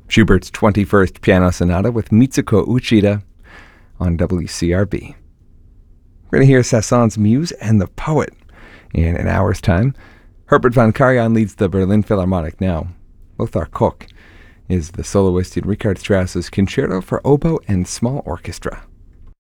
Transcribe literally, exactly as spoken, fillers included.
Schubert's twenty-first Piano Sonata with Mitsuko Uchida on W C R B. We're going to hear Saint-Saëns' Muse and the Poet in an hour's time. Herbert von Karajan leads the Berlin Philharmonic now. Lothar Koch is the soloist in Richard Strauss's Concerto for Oboe and Small Orchestra.